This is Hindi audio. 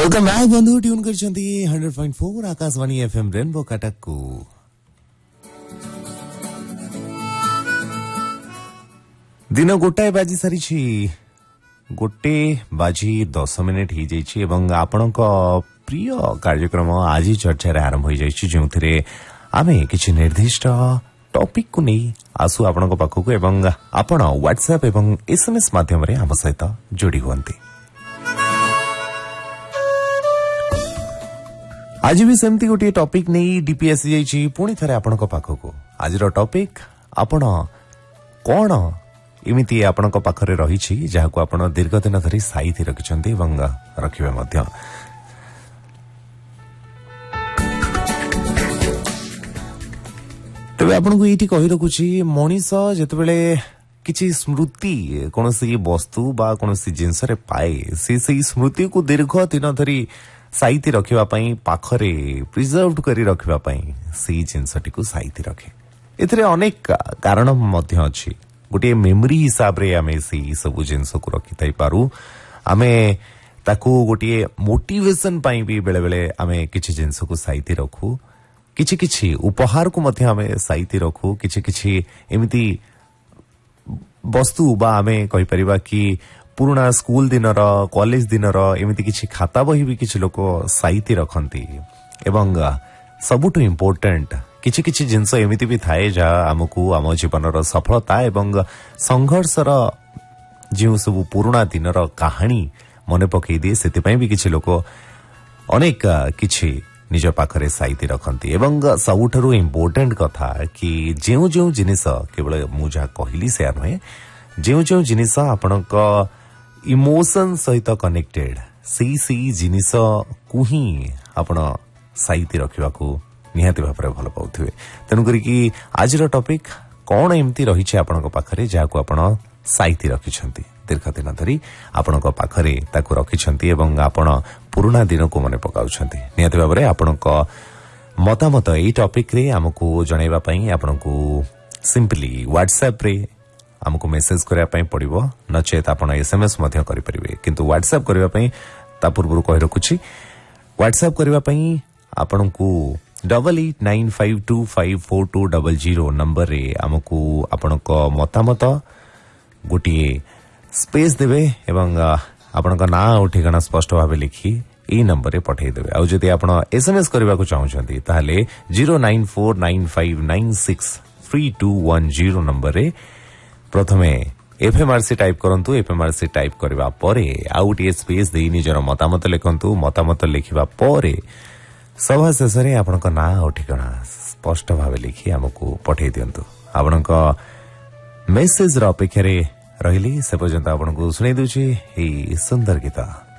वेलकम बैक बंधु ट्यून कर 100.4 आकाशवाणी एफएम रेनबो कटक को दिन गोटाए बाजी सारी गोटे बाजी 10 मिनिट ही जाइछि एवं आपनक प्रिय कार्यक्रम आज चर्चा आरंभ हो जाइछि जोंथिरे आमे किछि निर्दिष्ट टॉपिक को नहीं आसु आपनक पाखकु एवं आपण व्हाट्सएप एवं एसएमएस माध्यम रे हम सहित जोड़ी हुअन्ति। आज भी सेमती गोटे टॉपिक नहीं डीपीएस जाइछि पुणी थरे आपनक पाखकु आज रो टॉपिक आपण कोन इमिति आपनक पाखरे रहिछि जाहाकु आपण दीर्घ दिन धरि साइति रखिछन्ते एवं रखिबे मध्य। तबे आपनकु एठी कहि रखुछि मनीष जेतबेले किछि स्मृति कोनोसी वस्तु बा कोनोसी जिंस रे पाए से स्मृति को दीर्घ दिन धरि साइति रखिबा पई पाखरे प्रिजर्वड करी रखिबा पई से जिंसटी को साइति रखे। एथरे अनेक कारण मध्य अछि। गोटे मेमोरी हिसाब रे आमे से सब जिंस को रखि थाई पारू। आमे ताकू गोटे मोटिवेशन पई भी बेले बेले आमे किछि जिंस को साइति रखू। किछि किछि उपहार को मध्य आमे साइति रखू। किछि किछि एमिति वस्तु बा आमे कहि परिबा कि पुराना स्कूल दिनर कॉलेज दिनर एमिति किछि खाता बही भी किछि लोक साइति रखंती एवं सबुठु इम्पोर्टेंट किछि किछि जिंस एमिति भी थाए जा हमकु आम जीवनर सफलता एवं संघर्षर जो सब पुराना दिनर कहानी मने पकई दिए सेति पई भी किछि लोक अनेक किछि निज पाखरे साइति रखंती एवं सबुठु इम्पोर्टेंट कथा कि जेउ जेउ जिनिस केवल मु जा कहिली से नहे जेउ जेउ जिनिस आपनक इमोशन सहित कनेक्टेड सी जिनिस को ही आपण साइति रखिबा को निहाती भाबरे भल पाउथिबे। तेनु करी कि आज रो टॉपिक कोन एम्ति रही छे आपनक पाखरे जाको आपण साइति रखिछंती दीर्घ दिन धरि आपनक पाखरे ताको रखिछंती एवं आपण पुराना दिन को मने पकाउछंती। निहाती भाबरे आपनक मतामत एई टॉपिक रे हमकु जणाइबा पई आपनकु सिंपली व्हाट्सएप रे हमको मेसेज करिया पई पड़िबो नचेत आपण एसएमएस मध्य करि परिबे किंतु व्हाट्सएप करिया पई ता पूर्वरु कहि रखुछि व्हाट्सएप करिया पई आपनकु 8895254200 नंबर रे हमकु आपनक मतामत गोटी स्पेस देबे एवं आपनक ना ओ ठिकाना स्पष्ट भाबे लिखि ई नंबर रे पठै देबे। आ जदि आपण एसएमएस करिवा को चाहउछंती ताहाले 09495963210 नंबर रे प्रथमे एफएमआरसी टाइप करंतु। एफएमआरसी टाइप करबा परे आउट स्पेस देई निजर मतामत लिखंतु। मतामत लिखिबा परे सभा शेष रे आपनक ना ओ ठिकाना स्पष्ट भाबे लिखि हमकु पठै दियंतु। आपनक मेसेज र अपेक्षा रे रहिली से पर्यंत आपनकु सुनै दुछि ए सुंदर गीत।